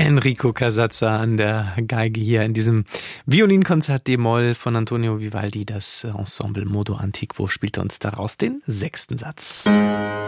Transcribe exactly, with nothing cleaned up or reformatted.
Enrico Casazza an der Geige hier in diesem Violinkonzert D-Moll von Antonio Vivaldi. Das Ensemble Modo Antiquo spielt uns daraus den sechsten Satz.